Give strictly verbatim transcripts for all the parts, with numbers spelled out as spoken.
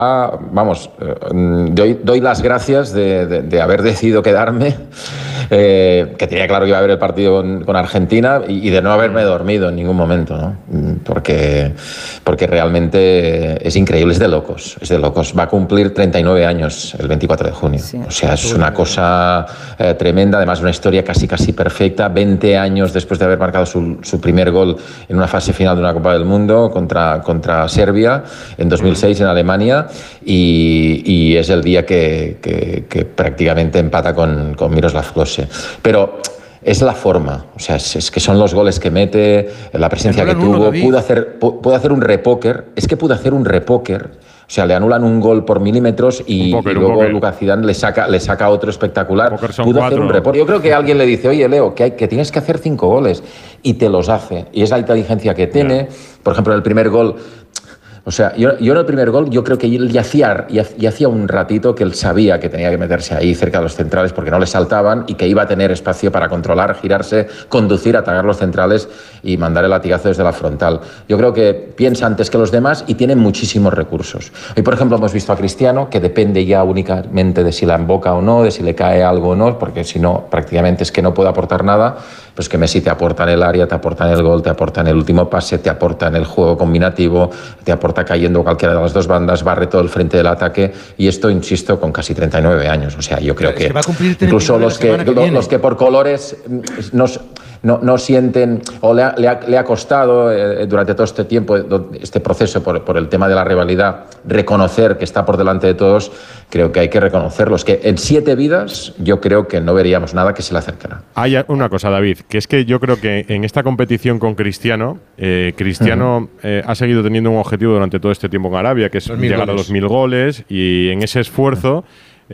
vamos, doy, doy las gracias de, de, de haber decidido quedarme, eh, que tenía claro que iba a haber el partido con, con Argentina y, y de no haberme dormido en ningún momento, ¿no? Porque, porque realmente es increíble, es de locos, es de locos. Va a cumplir treinta y nueve años el veinticuatro de junio, sí. O sea, es una cosa eh, tremenda, además una historia casi casi perfecta, veinte años después de haber marcado su, su primer gol en una fase final de una Copa del Mundo contra, contra Serbia en dos mil seis en Alemania. Y, y es el día que, que, que prácticamente empata con, con Miroslav Klose. Pero es la forma, o sea, es, es que son los goles que mete, la presencia que tuvo, pudo hacer, pudo hacer un repóquer, es que pudo hacer un repóquer, o sea, le anulan un gol por milímetros y, póker, y luego Lucas Zidane le saca, le saca otro espectacular, pudo cuatro. hacer un repóquer. Yo creo que alguien le dice, oye, Leo, que, hay, que tienes que hacer cinco goles, y te los hace, y es la inteligencia que tiene, yeah. Por ejemplo, en el primer gol... O sea, yo, yo en el primer gol, yo creo que él ya hacía, ya, ya hacía un ratito que él sabía que tenía que meterse ahí cerca de los centrales porque no le saltaban y que iba a tener espacio para controlar, girarse, conducir, atacar los centrales y mandar el latigazo desde la frontal. Yo creo que piensa antes que los demás y tiene muchísimos recursos. Hoy, por ejemplo, hemos visto a Cristiano, que depende ya únicamente de si la emboca o no, de si le cae algo o no, porque si no, prácticamente es que no puede aportar nada. Pues que Messi te aporta en el área, te aporta en el gol, te aporta en el último pase, te aporta en el juego combinativo, te aporta cayendo cualquiera de las dos bandas, barre todo el frente del ataque, y esto, insisto, con casi treinta y nueve años. O sea, yo creo que, que incluso los que, que los, los que por colores nos... No, no sienten, o le ha, le ha, le ha costado eh, durante todo este tiempo, este proceso por, por el tema de la rivalidad, reconocer que está por delante de todos. Creo que hay que reconocerlos, que en siete vidas yo creo que no veríamos nada que se le acercara. Hay una cosa, David, que es que yo creo que en esta competición con Cristiano, eh, Cristiano uh-huh. eh, ha seguido teniendo un objetivo durante todo este tiempo en Arabia, que es llegar goles. a los mil goles, y en ese esfuerzo...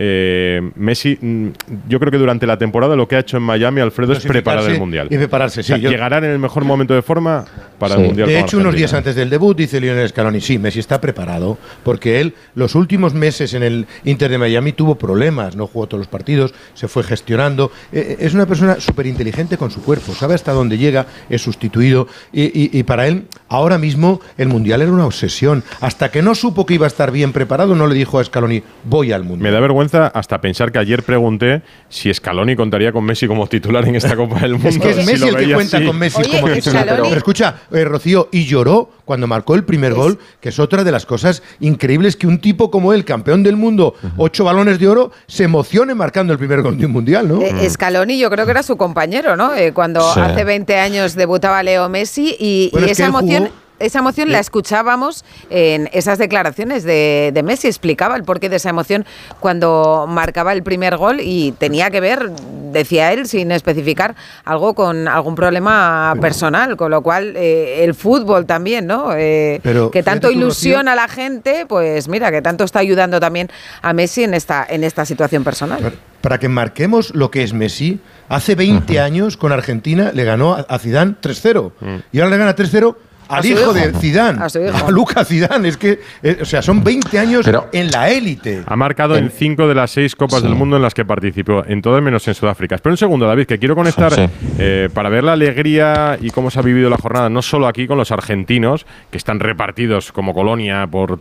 Eh, Messi, yo creo que durante la temporada lo que ha hecho en Miami, Alfredo, es preparar el Mundial. Y prepararse, sí. O sea, yo... Llegarán en el mejor momento de forma para sí. el Mundial. De hecho, unos días antes del debut, dice Lionel Scaloni, sí, Messi está preparado, porque él, los últimos meses en el Inter de Miami tuvo problemas, no jugó todos los partidos, se fue gestionando. Eh, es una persona súper inteligente con su cuerpo, sabe hasta dónde llega, es sustituido, y, y, y para él, ahora mismo, el Mundial era una obsesión. Hasta que no supo que iba a estar bien preparado, no le dijo a Scaloni, voy al Mundial. Me da vergüenza hasta pensar que ayer pregunté si Scaloni contaría con Messi como titular en esta Copa del Mundo. Es que es Messi si el que cuenta así. con Messi Oye, como titular. Pero, pero escucha, eh, Rocío, y lloró cuando marcó el primer es. gol, que es otra de las cosas increíbles, que un tipo como él, campeón del mundo, uh-huh. ocho balones de oro, se emocione marcando el primer gol de un mundial, ¿no? Eh, Scaloni yo creo que era su compañero, ¿no? Eh, cuando sí. hace veinte años debutaba Leo Messi y, bueno, y esa emoción... Jugó... Esa emoción la escuchábamos en esas declaraciones de, de Messi, explicaba el porqué de esa emoción cuando marcaba el primer gol y tenía que ver, decía él, sin especificar, algo con algún problema personal, con lo cual eh, el fútbol también, ¿no? Eh, Pero, que tanto ilusiona a la gente, pues mira, que tanto está ayudando también a Messi en esta, en esta situación personal. Para que marquemos lo que es Messi, hace veinte uh-huh. años con Argentina le ganó a, a Zidane tres cero uh-huh. y ahora le gana tres cero al hijo, hijo de Zidane, a, a Lucas Zidane. Es que, eh, o sea, son veinte años Pero en la élite. Ha marcado en, en cinco de las seis Copas sí. del Mundo en las que participó, en todas menos en Sudáfrica. Espera un segundo, David, que quiero conectar sí. eh, para ver la alegría y cómo se ha vivido la jornada, no solo aquí con los argentinos, que están repartidos como colonia por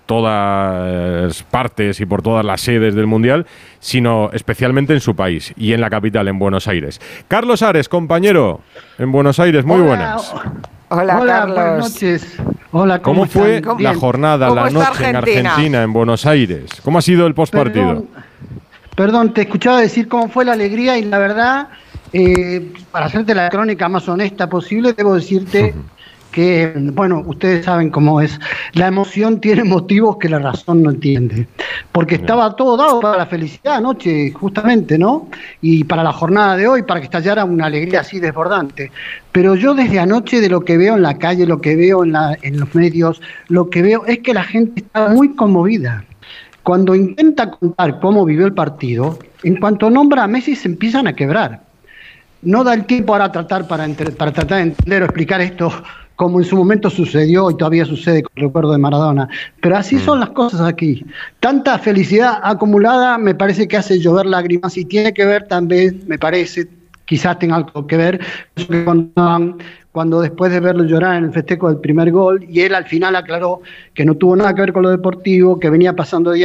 todas partes y por todas las sedes del Mundial, sino especialmente en su país y en la capital, en Buenos Aires. Carlos Ares, compañero, en Buenos Aires, muy Hola. buenas. Hola, Hola, Carlos. buenas noches. Hola, ¿cómo, ¿Cómo fue están? la jornada, la noche Argentina? en Argentina, en Buenos Aires? ¿Cómo ha sido el postpartido? Perdón, perdón, te escuchaba decir cómo fue la alegría y la verdad, eh, para hacerte la crónica más honesta posible, debo decirte uh-huh. que, bueno, ustedes saben cómo es. La emoción tiene motivos que la razón no entiende. Porque estaba todo dado para la felicidad anoche, justamente, ¿no? Y para la jornada de hoy, para que estallara una alegría así desbordante. Pero yo desde anoche, de lo que veo en la calle, lo que veo en, la, en los medios, lo que veo es que la gente está muy conmovida. Cuando intenta contar cómo vivió el partido, en cuanto nombra a Messi se empiezan a quebrar. No da el tiempo ahora a tratar para, entre, para tratar de entender o explicar esto como en su momento sucedió y todavía sucede con el recuerdo de Maradona. Pero así son las cosas aquí. Tanta felicidad acumulada me parece que hace llover lágrimas y tiene que ver también, me parece, quizás tenga algo que ver, que cuando, cuando después de verlo llorar en el festejo del primer gol, y él al final aclaró que no tuvo nada que ver con lo deportivo, que venía pasando días